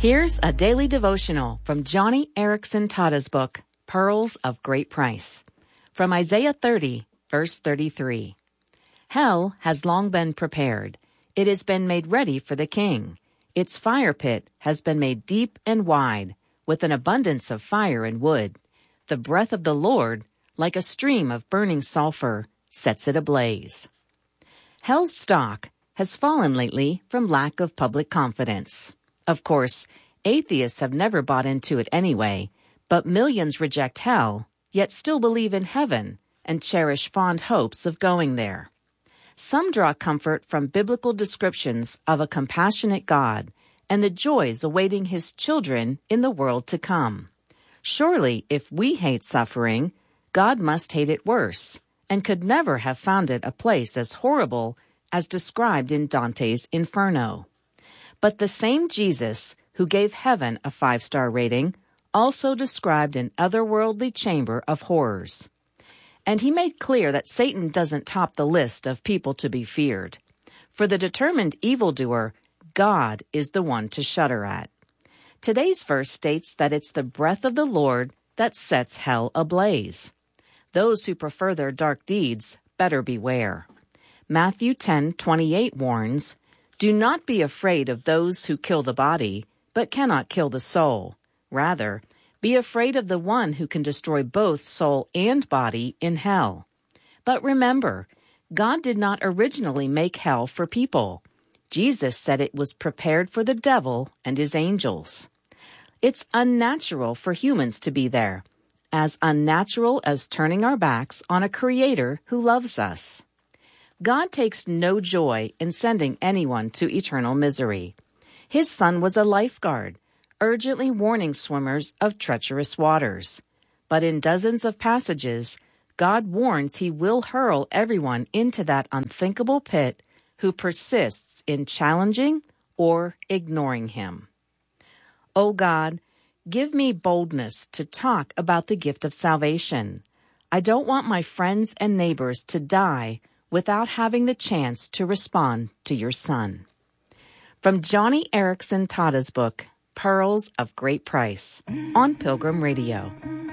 Here's a daily devotional from Johnny Erickson Tada's book, Pearls of Great Price. From Isaiah 30, verse 33. Hell has long been prepared. It has been made ready for the king. Its fire pit has been made deep and wide, with an abundance of fire and wood. The breath of the Lord, like a stream of burning sulfur, sets it ablaze. Hell's stock has fallen lately from lack of public confidence. Of course, atheists have never bought into it anyway, but millions reject hell, yet still believe in heaven and cherish fond hopes of going there. Some draw comfort from biblical descriptions of a compassionate God and the joys awaiting his children in the world to come. Surely, if we hate suffering, God must hate it worse, and could never have founded a place as horrible as described in Dante's Inferno. But the same Jesus who gave heaven a 5-star rating also described an otherworldly chamber of horrors. And he made clear that Satan doesn't top the list of people to be feared. For the determined evildoer, God is the one to shudder at. Today's verse states that it's the breath of the Lord that sets hell ablaze. Those who prefer their dark deeds better beware. Matthew 10:28 warns, "Do not be afraid of those who kill the body, but cannot kill the soul. Rather, be afraid of the one who can destroy both soul and body in hell." But remember, God did not originally make hell for people. Jesus said it was prepared for the devil and his angels. It's unnatural for humans to be there, as unnatural as turning our backs on a creator who loves us. God takes no joy in sending anyone to eternal misery. His Son was a lifeguard, urgently warning swimmers of treacherous waters. But in dozens of passages, God warns he will hurl everyone into that unthinkable pit who persists in challenging or ignoring him. O God, give me boldness to talk about the gift of salvation. I don't want my friends and neighbors to die without having the chance to respond to your Son. From Johnny Erickson Tada's book, Pearls of Great Price, on Pilgrim Radio.